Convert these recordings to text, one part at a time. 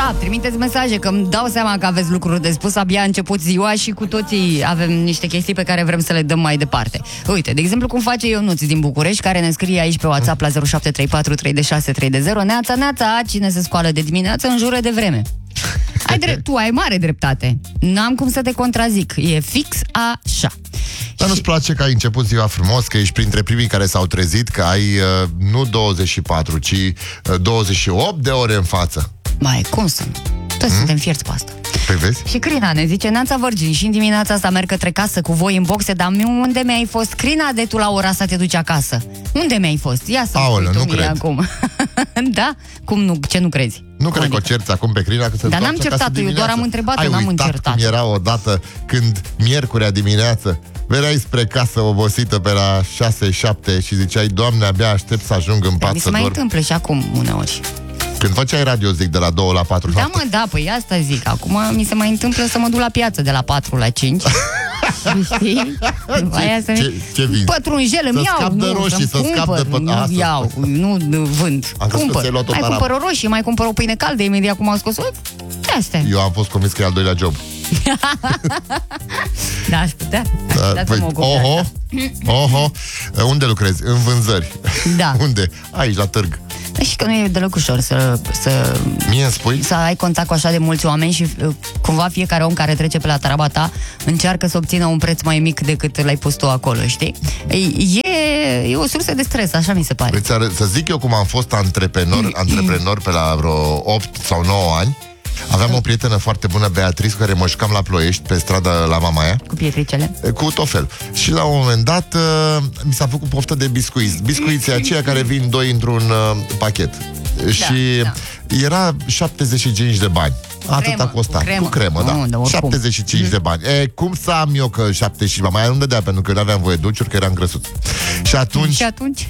Da, trimiteți mesaje, că îmi dau seama că aveți lucruri de spus. Abia a început ziua și cu toții avem niște chestii pe care vrem să le dăm mai departe. Uite, de exemplu, cum face Ionuț din București, care ne scrie aici pe WhatsApp la 0734 326 320. Neața, neața, cine se scoală de dimineață înjură de vreme. Tu ai mare dreptate. N-am cum să te contrazic. E fix așa. Dar nu-ți place că ai început ziua frumos, că ești printre primii care s-au trezit, că ai nu 24, ci 28 de ore în față? Mai, cum să nu? Toți suntem fierți pe asta. Păi vezi? Și Crina ne zice: Neața Virgin, și în dimineața asta merg către casă cu voi în boxe, dar unde mi-ai fost? Crina, de tu la ora asta te duci acasă. Unde mi-ai fost? Ia să-mi spui tu mie acum. Da? Cum nu? Ce nu crezi? Nu cred că o cerți acum pe Crina, că se Dar n-am certat-o, eu doar am întrebat-o, n-am încertat. Cum era odată când miercurea dimineață veneai spre casă obosită pe la 6-7 și ziceai: Doamne, abia aștept să ajung în pat să dorm. Mi se mai întâmplă și acum uneori. Când făceai radio, zic, de la 2 la 4. Da, mă, da, păi asta zic. Acum mi se mai întâmplă să mă duc la piață de la 4 la 5. Știi? Ce vinzi? Pătrunjel îmi iau, nu iau, nu vând. Cumpăr. Mai cumpăr o roșie, mai cumpăr o pâine caldă imediat cum am scos-o. Astea. Eu am fost convins că e al doilea job. Da, aș putea. Oho. Unde lucrezi? În vânzări. Da. Unde? Aici, la târg. Și că nu e deloc ușor să Mie îmi spui? Să ai contact cu așa de mulți oameni și cumva fiecare om care trece pe la taraba ta încearcă să obțină un preț mai mic decât l-ai pus tu acolo, știi? E o sursă de stres, așa mi se pare. Să zic eu cum am fost antreprenor pe la vreo 8 sau 9 ani. Aveam o prietenă foarte bună, Beatrice, cu care mă jucam la Ploiești, pe stradă la Mamaia. Cu pietricele? Cu tot fel. Și la un moment dat mi s-a făcut poftă de biscuiți. Biscuiții aceia care vin 2 într-un pachet. Și era 75 de bani. Atât a costat. Cu cremă, da. 75 de bani. Cum să am eu că 75? Mai nu dădea, pentru că nu aveam voie dulciuri, că eram grăsuț. Și atunci...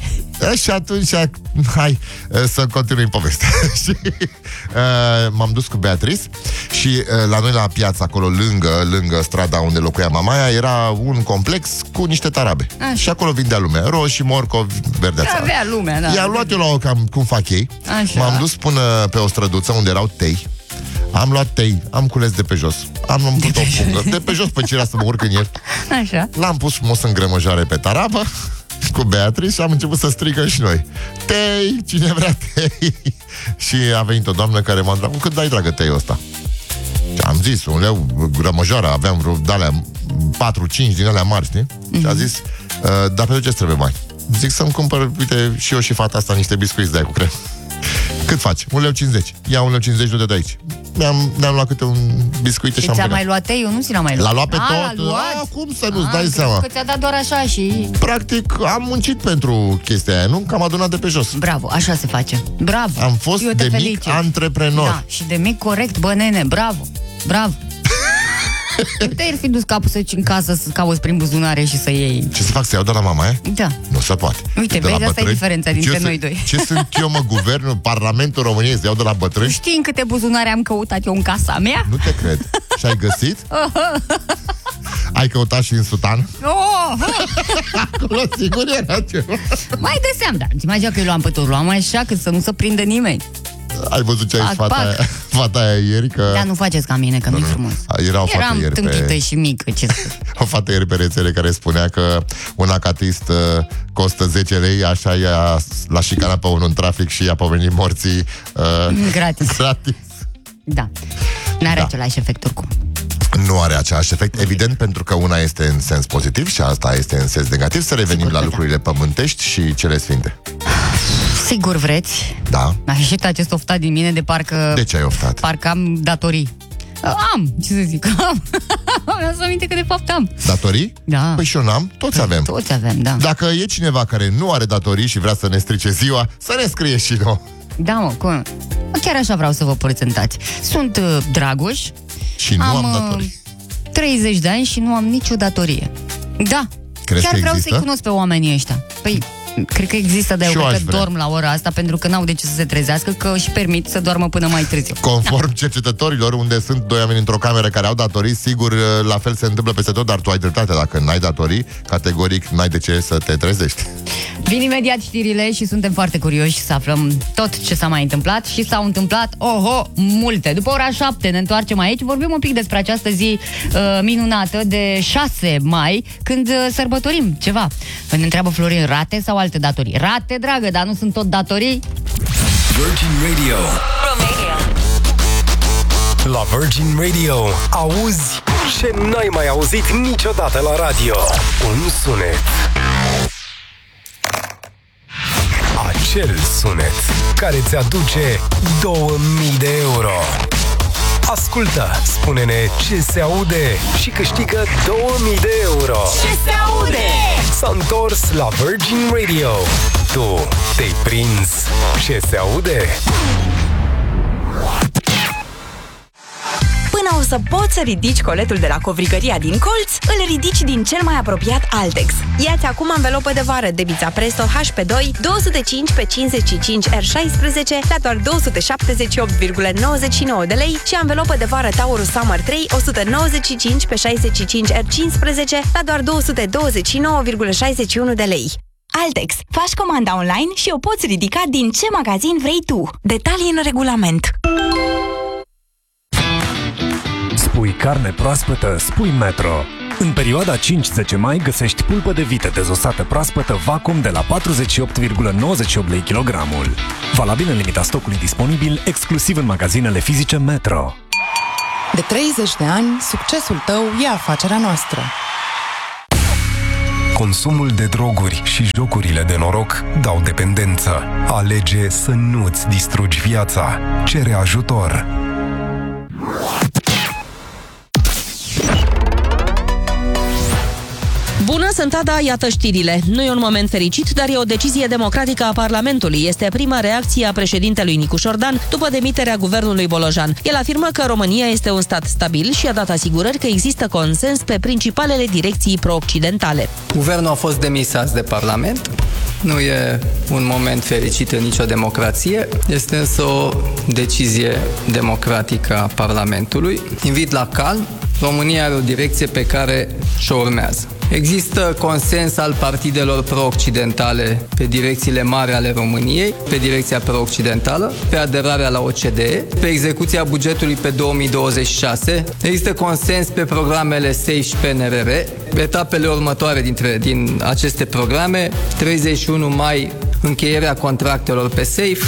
Hai să continuăm povestea. Și m-am dus cu Beatrice și la noi la piață, acolo lângă strada unde locuia Mamaia, era un complex cu niște tarabe. Așa. Și acolo vindea lumea roșii, morcovi, verdeața. Avea lumea, da. I-am luat eu la o cam cum fac ei. Așa. M-am dus până pe o străduță unde erau tei. Am luat tei, am cules de pe jos. Am pus o pungă de pe jos pe cirea să mă urc în el. Așa. L-am pus frumos în grămăjoare pe tarabă cu Beatrice și am început să strigăm și noi: Tei, cine vrea tei? Și a venit o doamnă care m-a întrebat: cât dai, dragă, teiul ăsta? Și am zis, 1 leu grămăjoară, aveam vreo de-alea 4-5 din alea mari, știi? Și a zis: dar pentru ce trebuie bani? Zic să-mi cumpăr, uite, și eu și fata asta niște biscuiți de aia cu cremă. Cât faci? 1,50 leu. Ia 1,50 leu, du-te de aici. Ne-am luat câte un biscuit și am ți-a mai luat teiul? Nu ți l-a mai luat? L-a luat pe tot? Cum să nu-ți dai seama? Că ți-a dat doar așa și... Practic, am muncit pentru chestia aia, nu? Că am adunat de pe jos. Bravo, așa se face. Bravo. Am fost de mic antreprenor. Da, și de mic corect, bă, nene, bravo. Bravo. Nu te-ai fi dus capul să-ți în casă, să cauți prin buzunare și să iei. Ce să fac, să iau de la mama, e? Da. Nu se poate. Uite, vezi, asta e diferența dintre noi doi. Ce sunt eu, mă, guvernul, Parlamentul României, să iau de la bătrâni? Știi în câte buzunare am căutat eu în casa mea? Nu te cred. Și ai găsit? Ai căutat și în sutan? Acolo sigur era ceva. Mai găseam, dar imagina că eu luam pe tot, luam așa, cât să nu se prindă nimeni. Ai văzut ce ai fata aia ieri? Că... Da, nu faceți ca mine, că nu-i frumos. Era o fată ieri tânchită și mică, ce o fată ieri pe rețele care spunea că un acatist costă 10 lei, așa l-a șicanat pe unul în trafic și i-a pomenit morții gratis. Da, n-are același efect oricum. Nu are același efect, evident, pentru că una este în sens pozitiv și asta este în sens negativ. Să revenim la lucrurile pământești și cele sfinte. Sigur vreți? Da. A ieșit acest oftat din mine de parcă... De ce ai oftat? Parcă am datorii. Am, ce să zic, am. Mi-am să aminte că de fapt am. Datorii? Da. Păi și eu n-am, toți avem. Toți avem, da. Dacă e cineva care nu are datorii și vrea să ne strice ziua, să ne scrie și nouă. Da, mă, cum? Chiar așa vreau să vă prezentați. Sunt Dragoș. Și nu am datorii. 30 de ani și nu am nicio datorie. Da. Crezi chiar că vreau există? să-i cunosc pe oamenii ăștia. Păi, Cred că există, dar Și eu eu cred aș că vrea. dorm la ora asta pentru că n-au de ce să se trezească, că își permit să doarmă până mai târziu. Conform cercetătorilor, unde sunt doi oameni într-o cameră care au datorii, sigur, la fel se întâmplă peste tot, dar tu ai dreptate. Dacă n-ai datorii, categoric n-ai de ce să te trezești. Vin imediat știrile și suntem foarte curioși să aflăm tot ce s-a mai întâmplat și s-au întâmplat, multe. După ora 7 ne întoarcem aici, vorbim un pic despre această zi minunată de 6 mai, când sărbătorim ceva. Ne întreabă Florin, rate sau alte datorii? Rate, dragă, dar nu sunt tot datorii? Virgin Radio. Romania. La Virgin Radio auzi ce n-ai mai auzit niciodată la radio. Un sunet. Acel sunet care ți aduce 2000 de euro. Ascultă, spune-ne ce se aude și câștigă 2000 de euro. Ce se aude? S-a întors la Virgin Radio. Tu te-ai prins ce se aude? Până o să poți să ridici coletul de la covrigăria din colț, îl ridici din cel mai apropiat Altex. Ia-ți acum anvelopă de vară Debița Presto HP2 205 pe 55 R16 la doar 278,99 de lei și anvelopă de vară Taurus Summer 3 195 pe 65 R15 la doar 229,61 de lei. Altex. Faci comanda online și o poți ridica din ce magazin vrei tu. Detalii în regulament. Spui carne proaspătă, spui Metro. În perioada 5-10 mai găsești pulpă de vită dezosată proaspătă vacuum de la 48,98 lei kilogramul. Valabil în limita stocului disponibil, exclusiv în magazinele fizice Metro. De 30 de ani, succesul tău e afacerea noastră. Consumul de droguri și jocurile de noroc dau dependență. Alege să nu-ți distrugi viața. Cere ajutor. Bună, sunt Ada, iată știrile. Nu e un moment fericit, dar e o decizie democratică a Parlamentului. Este prima reacție a președintelui Nicu Șordan după demiterea guvernului Bolojan. El afirmă că România este un stat stabil și a dat asigurări că există consens pe principalele direcții pro-occidentale. Guvernul a fost demis azi de Parlament. Nu e un moment fericit în nicio democrație. Este însă o decizie democratică a Parlamentului. Invit la calm. România are o direcție pe care și-o urmează. Există consens al partidelor pro-occidentale pe direcțiile mari ale României, pe direcția pro-occidentală, pe aderarea la OCDE, pe execuția bugetului pe 2026. Există consens pe programele SAFE și PNRR. Etapele următoare din aceste programe: 31 mai încheierea contractelor pe SAFE,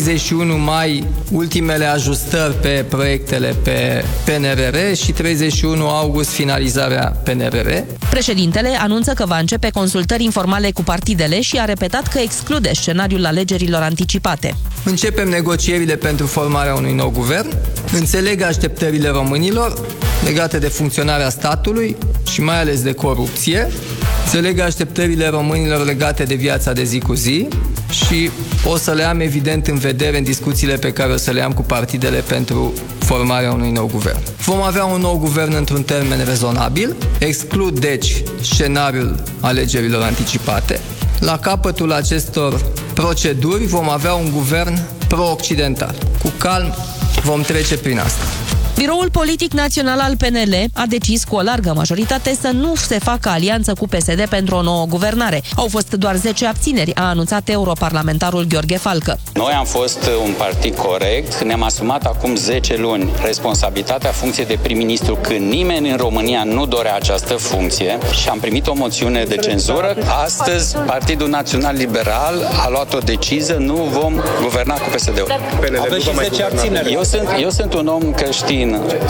31 mai ultimele ajustări pe proiectele pe PNRR și 31 august finalizarea PNRR. Președintele anunță că va începe consultări informale cu partidele și a repetat că exclude scenariul alegerilor anticipate. Începem negocierile pentru formarea unui nou guvern. Înțeleg așteptările românilor legate de funcționarea statului și mai ales de corupție. Înțeleg așteptările românilor legate de viața de zi cu zi și o să le am evident în vedere în discuțiile pe care o să le am cu partidele pentru formarea unui nou guvern. Vom avea un nou guvern într-un termen rezonabil, exclud deci scenariul alegerilor anticipate. La capătul acestor proceduri vom avea un guvern pro-occidental. Cu calm vom trece prin asta. Biroul Politic Național al PNL a decis cu o largă majoritate să nu se facă alianță cu PSD pentru o nouă guvernare. Au fost doar 10 abțineri, a anunțat europarlamentarul Gheorghe Falcă. Noi am fost un partid corect, ne-am asumat acum 10 luni responsabilitatea funcției de prim-ministru când nimeni în România nu dorea această funcție și am primit o moțiune de cenzură. Astăzi, Partidul Național Liberal a luat o decizie, nu vom guverna cu PSD-ul. Avem și 10 abțineri. Eu sunt un om creștin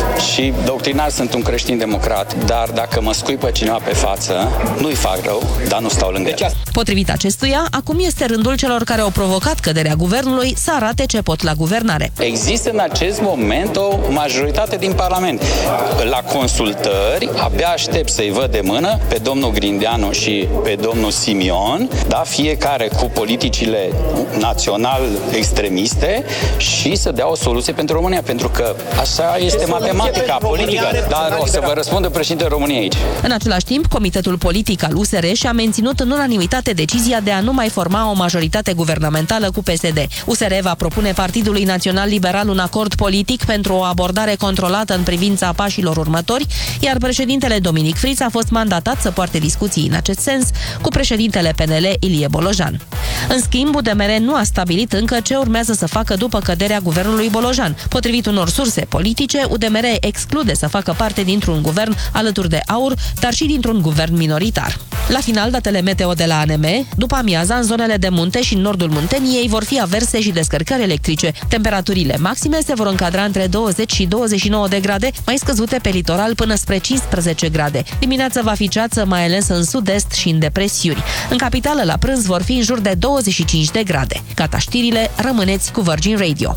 și doctrinar, sunt un creștin democrat, dar dacă mă scuipă cineva pe față, nu-i fac rău, dar nu stau lângă el. Potrivit acestuia, acum este rândul celor care au provocat căderea guvernului să arate ce pot la guvernare. Există în acest moment o majoritate din Parlament. La consultări, abia aștept să-i văd de mână pe domnul Grindeanu și pe domnul Simion, da, fiecare cu politicile național extremiste și să dea o soluție pentru România, pentru că așa este matematica politică. Dar o să vă răspundă președintele României aici. În același timp, Comitetul Politic al USR și-a menținut în unanimitate decizia de a nu mai forma o majoritate guvernamentală cu PSD. USR va propune Partidului Național Liberal un acord politic pentru o abordare controlată în privința pașilor următori, iar președintele Dominic Friț a fost mandatat să poarte discuții în acest sens cu președintele PNL Ilie Bolojan. În schimb, UDMR nu a stabilit încă ce urmează să facă după căderea guvernului Bolojan. Potrivit unor surse politice, UDMR exclude să facă parte dintr-un guvern alături de AUR, dar și dintr-un guvern minoritar. La final, datele meteo de la ANM, după amiaza, în zonele de munte și în nordul Munteniei vor fi averse și descărcări electrice. Temperaturile maxime se vor încadra între 20 și 29 de grade, mai scăzute pe litoral până spre 15 grade. Dimineața va fi ceață, mai ales în sud-est și în depresiuni. În capitală, la prânz, vor fi în jur de 25 de grade. Gata știrile, rămâneți cu Virgin Radio.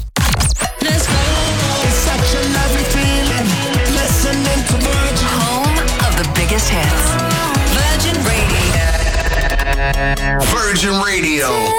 Home of the biggest hits. Virgin Radio. Virgin Radio.